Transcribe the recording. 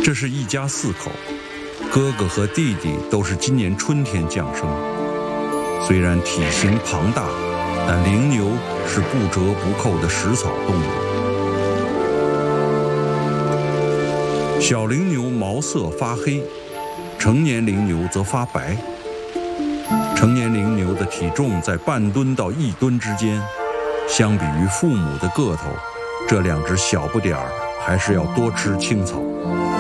这是一家4口，哥哥和弟弟都是今年春天降生。虽然体型庞大，但羚牛是不折不扣的食草动物。小羚牛毛色发黑，成年羚牛则发白。成年羚牛的体重在半吨到1吨之间，相比于父母的个头，这2只小不点儿还是要多吃青草。